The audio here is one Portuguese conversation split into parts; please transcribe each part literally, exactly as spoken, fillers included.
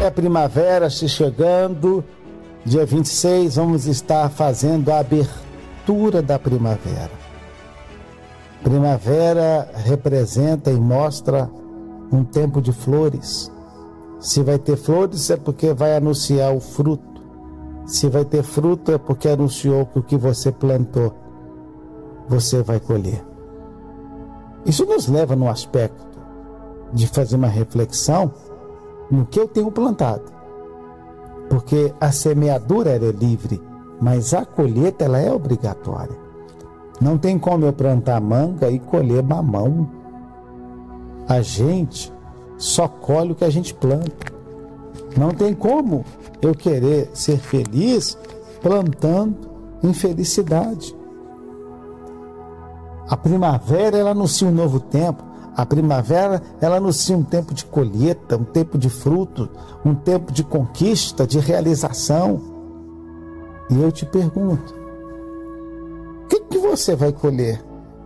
É primavera se chegando, dia vinte e seis vamos estar fazendo a abertura da primavera. Primavera representa e mostra um tempo de flores. Se vai ter flores é porque vai anunciar o fruto. Se vai ter fruto é porque anunciou que o que você plantou, você vai colher. Isso nos leva no aspecto de fazer uma reflexão no que eu tenho plantado. Porque a semeadura ela é livre, mas a colheita ela é obrigatória. Não tem como eu plantar manga e colher mamão. A gente só colhe o que a gente planta. Não tem como eu querer ser feliz plantando infelicidade. A primavera ela anuncia um novo tempo. A primavera ela anuncia um tempo de colheita, um tempo de fruto, um tempo de conquista, de realização. E eu te pergunto, o que, que você vai colher?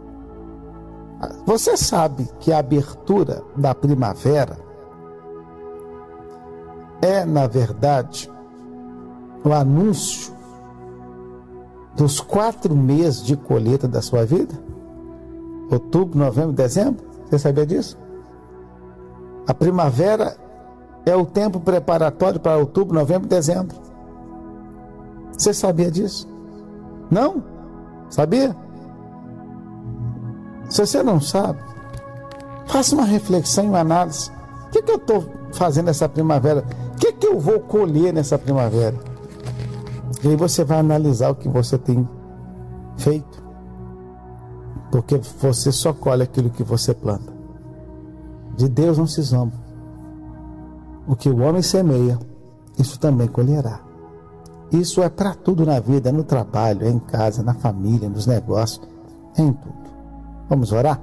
Você sabe que a abertura da primavera é, na verdade, o anúncio dos quatro meses de colheita da sua vida? Outubro, novembro, dezembro? Você sabia disso? A primavera é o tempo preparatório para outubro, novembro e dezembro. Você sabia disso? Não? Sabia? Se você não sabe, faça uma reflexão e uma análise. O que, que eu estou fazendo nessa primavera? O que, que eu vou colher nessa primavera? E aí você vai analisar o que você tem feito. Porque você só colhe aquilo que você planta. De Deus não se zomba. O que o homem semeia, isso também colherá. Isso é para tudo na vida, é no trabalho, é em casa, na família, nos negócios, é em tudo. Vamos orar?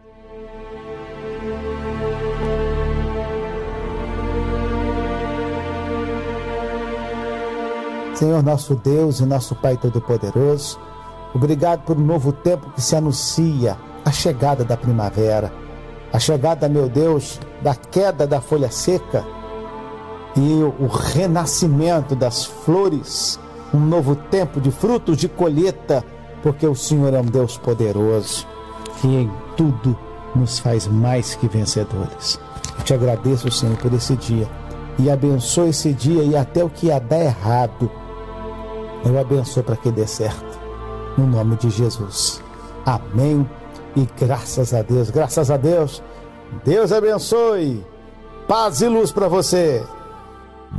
Senhor nosso Deus e nosso Pai Todo-Poderoso, obrigado por um novo tempo que se anuncia, a chegada da primavera, a chegada, meu Deus, da queda da folha seca e o renascimento das flores, um novo tempo de frutos de colheita, porque o Senhor é um Deus poderoso, que em tudo nos faz mais que vencedores. Eu te agradeço, Senhor, por esse dia e abençoe esse dia e até o que ia dar errado, eu abençoo para que dê certo. No nome de Jesus. Amém. E graças a Deus, graças a Deus. Deus abençoe. Paz e luz para você.